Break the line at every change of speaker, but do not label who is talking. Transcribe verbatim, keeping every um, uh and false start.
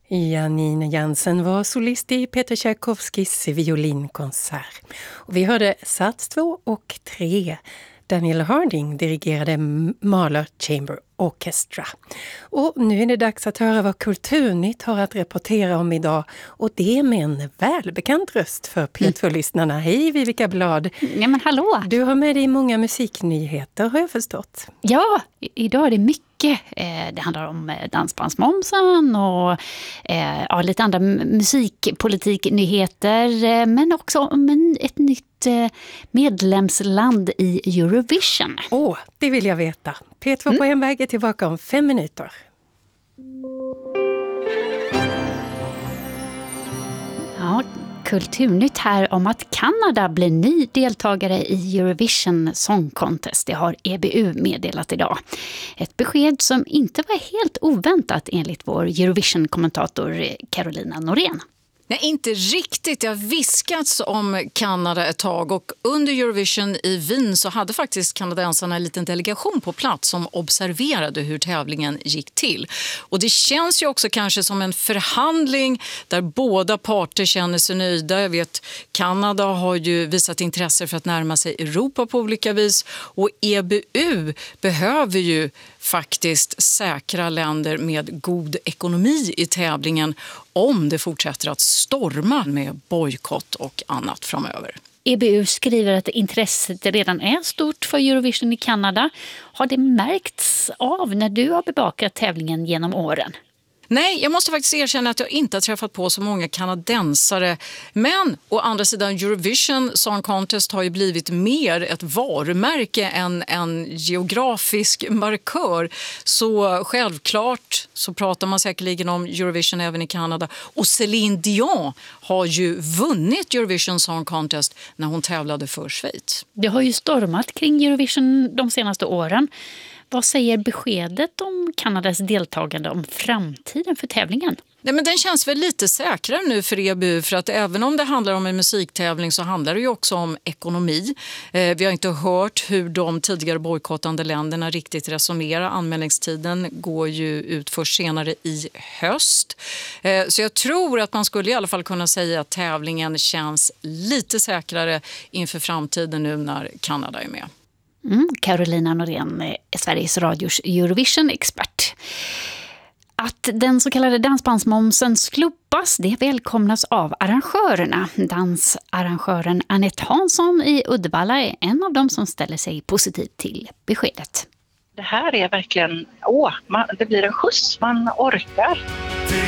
Janina Jansen var solist i Peter Tchaikovskys violinkonsert. Och vi hörde sats två och tre. Daniel Harding dirigerade Mahler Chamber Orchestra. Och nu är det dags att höra vad Kulturnytt har att rapportera om idag. Och det med en välbekant röst för P två-lyssnarna. Hej Vivica Blad!
Ja men hallå!
Du har med dig många musiknyheter har jag förstått.
Ja, idag är det mycket. Det handlar om dansbandsmomsen och ja, lite andra musikpolitiknyheter. Men också om ett nytt medlemsland i Eurovision.
Åh, det vill jag veta. P två mm. på hemväg är tillbaka om fem minuter.
Ja, Kulturnytt här om att Kanada blir ny deltagare i Eurovision Song Contest. Det har E B U meddelat idag. Ett besked som inte var helt oväntat enligt vår Eurovision-kommentator Carolina Norén.
Nej, inte riktigt. Det har viskats om Kanada ett tag och under Eurovision i Wien så hade faktiskt kanadensarna en liten delegation på plats som observerade hur tävlingen gick till. Och det känns ju också kanske som en förhandling där båda parter känner sig nöjda. Jag vet, Kanada har ju visat intresse för att närma sig Europa på olika vis och E B U behöver ju faktiskt säkra länder med god ekonomi i tävlingen om det fortsätter att storma med bojkott och annat framöver.
E B U skriver att intresset redan är stort för Eurovision i Kanada. Har det märkts av när du har bevakat tävlingen genom åren?
Nej, jag måste faktiskt erkänna att jag inte har träffat på så många kanadensare. Men å andra sidan, Eurovision Song Contest har ju blivit mer ett varumärke än en geografisk markör. Så självklart så pratar man säkerligen om Eurovision även i Kanada. Och Céline Dion har ju vunnit Eurovision Song Contest när hon tävlade för Schweiz.
Det har ju stormat kring Eurovision de senaste åren. Vad säger beskedet om Kanadas deltagande om framtiden för tävlingen?
Nej, men den känns väl lite säkrare nu för E B U för att även om det handlar om en musiktävling så handlar det ju också om ekonomi. Eh, vi har inte hört hur de tidigare bojkottande länderna riktigt resonerar. Anmälningstiden går ju ut först senare i höst. Eh, så jag tror att man skulle i alla fall kunna säga att tävlingen känns lite säkrare inför framtiden nu när Kanada är med.
Mm, Carolina Norén är Sveriges Radios Eurovision-expert. Att den så kallade dansbandsmomsen slopas, det välkomnas av arrangörerna. Dansarrangören Annette Hansson i Uddevalla är en av dem som ställer sig positivt till beskedet.
Det här är verkligen, åh, man, det blir en skjuts, man orkar.